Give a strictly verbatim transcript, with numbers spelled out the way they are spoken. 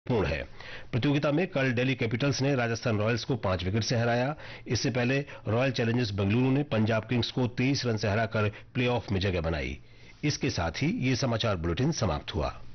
पूर्ण है। प्रतियोगिता में कल दिल्ली कैपिटल्स ने राजस्थान रॉयल्स को पांच विकेट से हराया। इससे पहले रॉयल चैलेंजर्स बेंगलुरु ने पंजाब किंग्स को तेईस रन से हराकर प्लेऑफ में जगह बनाई। इसके साथ ही ये समाचार बुलेटिन समाप्त हुआ।